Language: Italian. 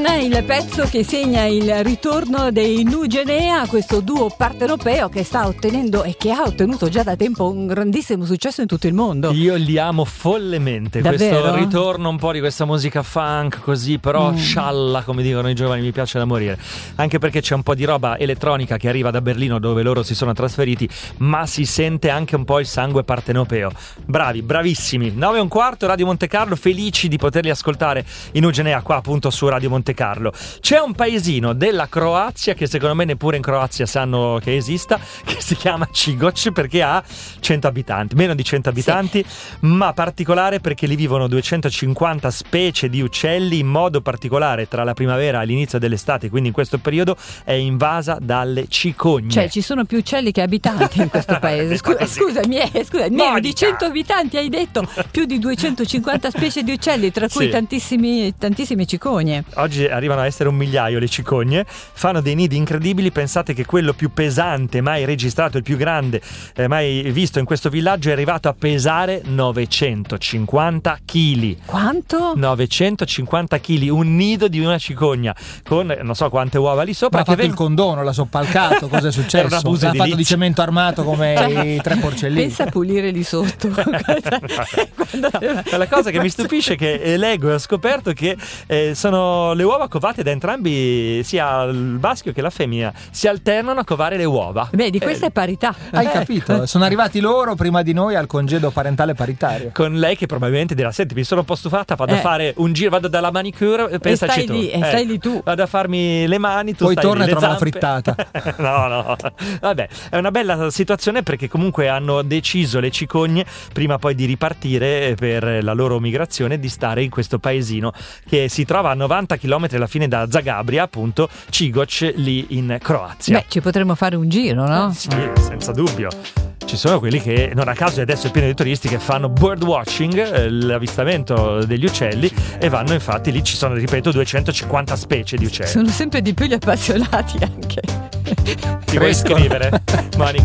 il pezzo che segna il ritorno dei Nugenea, questo duo partenopeo che sta ottenendo e che ha ottenuto già da tempo un grandissimo successo in tutto il mondo. Io li amo follemente. Davvero? Questo ritorno un po' di questa musica funk così, però scialla, come dicono i giovani, mi piace da morire. Anche perché c'è un po' di roba elettronica che arriva da Berlino, dove loro si sono trasferiti, ma si sente anche un po' il sangue partenopeo. Bravi, bravissimi. 9:15, Radio Monte Carlo, felici di poterli ascoltare in Nugenea qua appunto su Radio Monte Carlo. C'è un paesino della Croazia che secondo me neppure in Croazia sanno che esista, che si chiama Čigoć, perché ha 100 abitanti, meno di 100 abitanti, ma particolare perché lì vivono 250 specie di uccelli, in modo particolare tra la primavera e l'inizio dell'estate, quindi in questo periodo è invasa dalle cicogne. Cioè ci sono più uccelli che abitanti in questo paese. Scusami, meno di 100 abitanti hai detto, più di 250 specie di uccelli, tra cui tantissime cicogne. Oggi arrivano a essere 1 migliaio le cicogne, fanno dei nidi incredibili. Pensate che quello più pesante mai registrato, il più grande mai visto in questo villaggio, è arrivato a pesare 950 kg. Quanto? 950 kg, un nido di una cicogna con non so quante uova lì sopra. Ma ha fatto il condono, l'ha soppalcato, cosa è successo? Era un abuso l'ha fatto edilizio. di cemento armato come i 3 porcellini. Pensa a pulire lì sotto. La cosa che mi stupisce è che leggo e ho scoperto che sono le uova covate da entrambi, sia il maschio che la femmina si alternano a covare le uova. Vedi, questa è parità. Hai capito? Sono arrivati loro prima di noi al congedo parentale paritario. Con lei che probabilmente dirà: senti, mi sono un po' stufata, vado a fare un giro, vado dalla manicure, pensaci tu. Stai lì tu. Vado a farmi le mani, tu poi stai torna lì, e le trova la zampe. frittata. No. Vabbè, è una bella situazione, perché comunque hanno deciso le cicogne, prima poi di ripartire per la loro migrazione, di stare in questo paesino che si trova a 90 km alla fine da Zagabria, appunto, Čigoć, lì in Croazia. Beh, ci potremmo fare un giro, no? Sì, senza dubbio. Ci sono quelli che, non a caso adesso è pieno di turisti che fanno bird watching, l'avvistamento degli uccelli, e vanno, infatti lì ci sono, ripeto, 250 specie di uccelli. Sono sempre di più gli appassionati anche. Ti vuoi iscrivere? Monica?